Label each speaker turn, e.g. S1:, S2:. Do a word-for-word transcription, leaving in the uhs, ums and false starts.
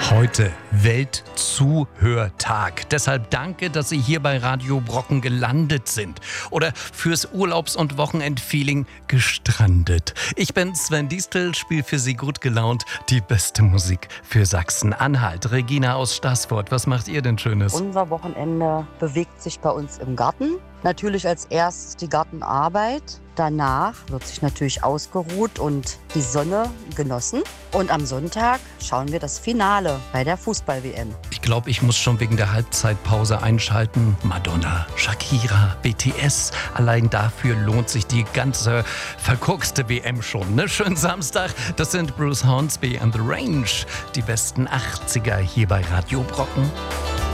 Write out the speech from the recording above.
S1: Heute Weltzuhörtag. Deshalb danke, dass Sie hier bei Radio Brocken gelandet sind. Oder fürs Urlaubs- und Wochenendfeeling gestrandet. Ich bin Sven Diestel, spiele für Sie gut gelaunt die beste Musik für Sachsen-Anhalt. Regina aus Staßfurt, was macht ihr denn Schönes?
S2: Unser Wochenende bewegt sich bei uns im Garten. Natürlich als erstes die Gartenarbeit. Danach wird sich natürlich ausgeruht und die Sonne genossen. Und am Sonntag schauen wir das Finale bei der Fußball-W M.
S1: Ich glaube, ich muss schon wegen der Halbzeitpause einschalten. Madonna, Shakira, B T S. Allein dafür lohnt sich die ganze verkorkste W M schon. Ne? Schönen Samstag. Das sind Bruce Hornsby and the Range. Die besten achtziger hier bei Radio Brocken.